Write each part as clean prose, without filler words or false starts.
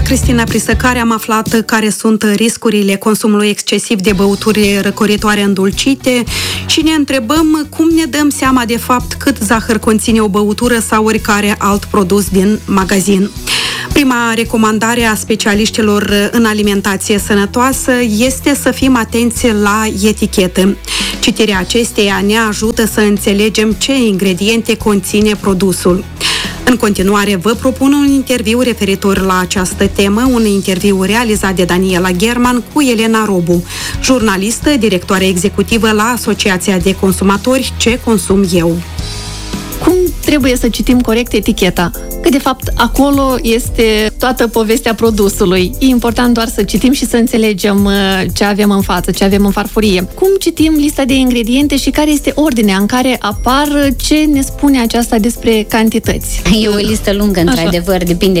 Cristina Prisăcare, am aflat care sunt riscurile consumului excesiv de băuturi răcoritoare îndulcite și ne întrebăm cum ne dăm seama de fapt cât zahăr conține o băutură sau oricare alt produs din magazin. Prima recomandare a specialiștilor în alimentație sănătoasă este să fim atenți la etichetă. Citirea acesteia ne ajută să înțelegem ce ingrediente conține produsul. În continuare, vă propun un interviu referitor la această temă, un interviu realizat de Daniela German cu Elena Robu, jurnalistă, directoare executivă la Asociația de Consumatori Ce Consum Eu. Cum trebuie să citim corect eticheta? Că, de fapt, acolo este toată povestea produsului. E important doar să citim și să înțelegem ce avem în față, ce avem în farfurie. Cum citim lista de ingrediente și care este ordinea în care apar, ce ne spune aceasta despre cantități? E o listă lungă, într-adevăr, depinde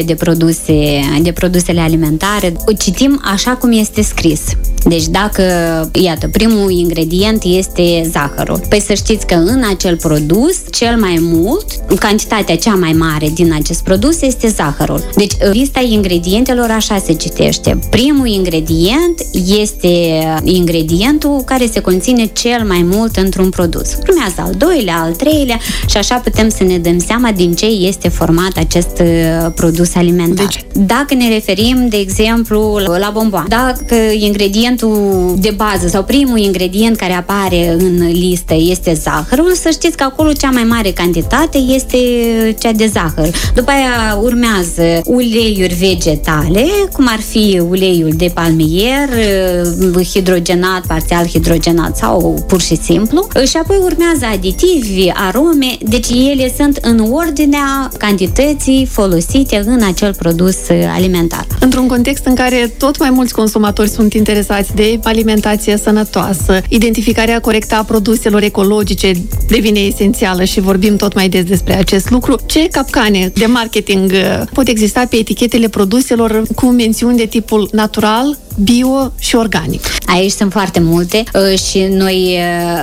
de produsele alimentare. O citim așa cum este scris. Deci dacă, iată, primul ingredient este zahărul. Păi să știți că în acel produs, cel mai mult, cantitatea cea mai mare din acest produs este zahărul. Deci lista ingredientelor așa se citește. Primul ingredient este ingredientul care se conține cel mai mult într-un produs. Urmează al doilea, al treilea și așa putem să ne dăm seama din ce este format acest produs alimentar. Deci, dacă ne referim, de exemplu, la bomboane, dacă ingredientul de bază sau primul ingredient care apare în listă este zahărul, să știți că acolo cea mai mare cantitate este cea de zahăr. După aia urmează uleiuri vegetale, cum ar fi uleiul de palmier, hidrogenat, parțial hidrogenat sau pur și simplu. Și apoi urmează aditivi, arome, deci ele sunt în ordinea cantității folosite în acel produs alimentar. Într-un context în care tot mai mulți consumatori sunt interesați de alimentație sănătoasă, identificarea corectă a produselor ecologice devine esențială și vorbim tot mai des despre acest lucru. Ce capcane de marketing pot exista pe etichetele produselor cu mențiuni de tipul natural, bio și organic? Aici sunt foarte multe și noi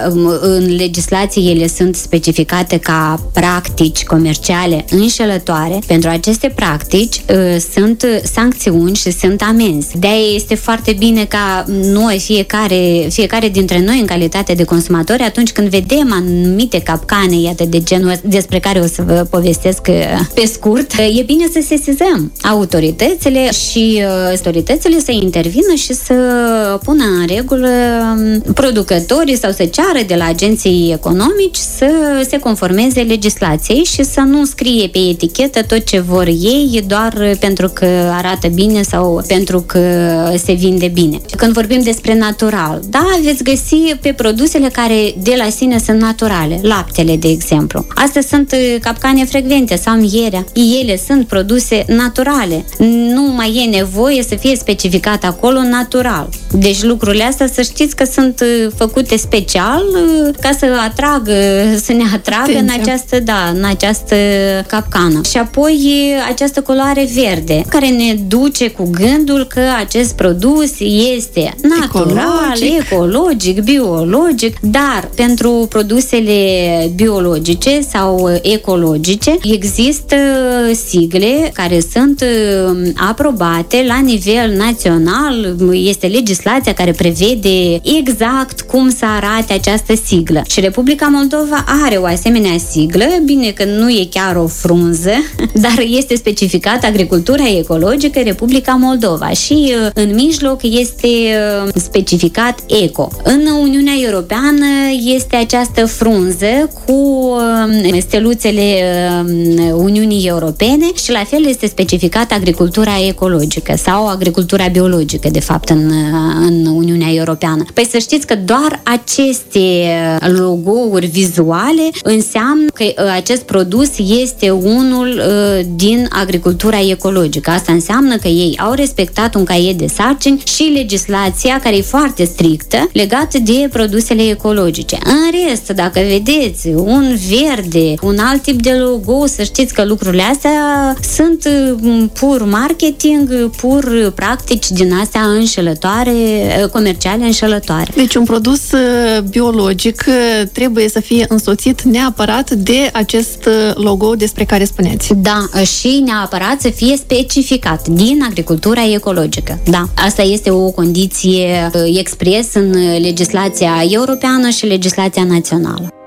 în legislație ele sunt specificate ca practici comerciale înșelătoare. Pentru aceste practici sunt sancțiuni și sunt amenzi. De-aia este foarte bine ca noi, fiecare dintre noi în calitate de consumatori, atunci când vedem anumite capcane, iată, de genul despre care o să vă povestesc pe scurt, e bine să sesizăm autoritățile și autoritățile să intervină și să pună în regulă producătorii sau să ceară de la agenții economici să se conformeze legislației și să nu scrie pe etichetă tot ce vor ei doar pentru că arată bine sau pentru că se vinde bine. Când vorbim despre natural, da, veți găsi pe produsele care de la sine sunt naturale, laptele, de exemplu. Astea sunt capcane frecvente sau mierea. Ele sunt produse naturale. Nu mai e nevoie să fie specificat acolo natural. Deci lucrurile astea să știți că sunt făcute special ca să ne atragă în această capcană. Și apoi această culoare verde, care ne duce cu gândul că acest produs este natural, ecologic, biologic, dar pentru produsele biologice sau ecologice există sigle care sunt aprobate la nivel național. Este legislația care prevede exact cum să arate această siglă. Și Republica Moldova are o asemenea siglă, bine că nu e chiar o frunză, dar este specificat agricultura ecologică Republica Moldova și în mijloc este specificat eco. În Uniunea Europeană este această frunză cu steluțele Uniunii Europene și la fel este specificat agricultura ecologică sau agricultura biologică, de fapt, în Uniunea Europeană. Păi să știți că doar aceste logo-uri vizuale înseamnă că acest produs este unul din agricultura ecologică. Asta înseamnă că ei au respectat un caiet de sarcini și legislația care e foarte strictă legată de produsele ecologice. În rest, dacă vedeți un verde, un alt tip de logo, să știți că lucrurile astea sunt pur marketing, pur practici din astea înșelătoare comerciale înșelătoare. Deci un produs biologic trebuie să fie însoțit neapărat de acest logo despre care spuneți. Da, și neapărat să fie specificat din agricultura ecologică. Da, asta este o condiție expres în legislația europeană și legislația națională.